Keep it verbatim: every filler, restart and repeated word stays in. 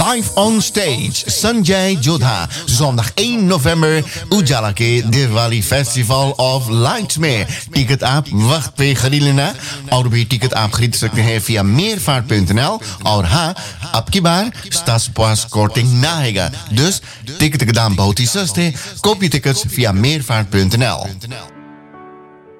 Live on stage, Sanjay Jodha. Zondag één november, Ujala के Diwali festival of lights में टिकट आप वक्त पे खरीद लेना और भी टिकट आप खरीद सकते हैं via meervaart punt n l और हाँ अब की बार Stadspas korting ना आएगा dus टिकट के दाम बहुत ही सस्ते कोप je tickets via meervaart punt n l